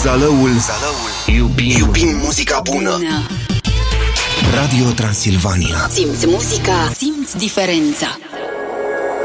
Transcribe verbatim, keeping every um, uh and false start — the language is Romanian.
Zalăul, Zalăul. Iubim, iubim muzica bună. bună Radio Transilvania. Simți muzica, simți diferența.